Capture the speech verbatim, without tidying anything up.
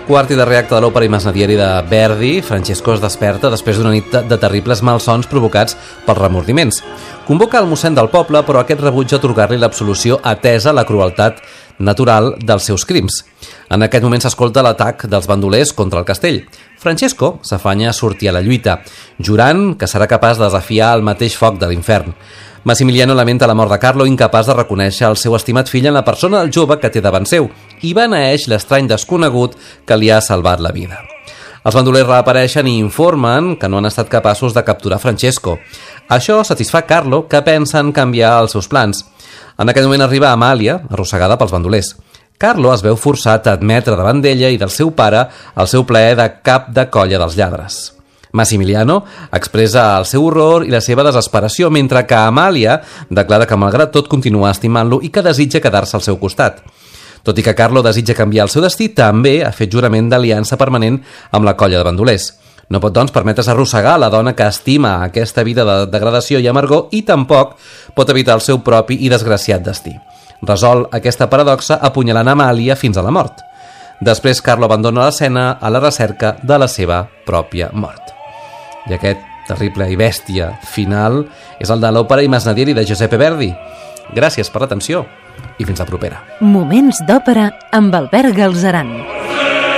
Quart i darrer acte de l'òpera Imaginarieri de Verdi, Francesco es desperta després d'una nit de terribles malsons provocats pels remordiments. Convoca el mossèn del poble, però aquest rebutja atorgar-li l'absolució atesa la crueltat natural dels seus crims. En aquest moment s'escolta l'atac dels bandolers contra el castell. Francesco s'afanya a sortir a la lluita, jurant que serà capaç de desafiar el mateix foc de l'infern. Massimiliano lamenta la mort de Carlo, incapaç de reconèixer el seu estimat fill en la persona del jove que té davant seu, i beneeix l'estrany desconegut que li ha salvat la vida. Els bandolers reapareixen i informen que no han estat capaços de capturar Francesco. Això satisfà Carlo, que pensa en canviar els seus plans. En aquest moment arriba Amàlia, arrossegada pels bandolers. Carlo es veu forçat a admetre davant d'ella i del seu pare el seu plaer de cap de colla dels lladres. Massimiliano expressa el seu horror i la seva desesperació, mentre que Amàlia declara que malgrat tot continua estimant-lo i que desitja quedar-se al seu costat. Tot i que Carlo desitja canviar el seu destí, també ha fet jurament d'aliança permanent amb la colla de bandolers. No pot, doncs, permetre's arrossegar la dona que estima aquesta vida de degradació i amargor i tampoc pot evitar el seu propi i desgraciat destí. Resol aquesta paradoxa apunyalant Amàlia fins a la mort. Després, Carlo abandona l'escena a la recerca de la seva pròpia mort. I aquest terrible i bèstia final és el de l'òpera Imaginarieri de Giuseppe Verdi. Gràcies per l'atenció i fins la propera. Moments d'òpera amb Albert Galzeran.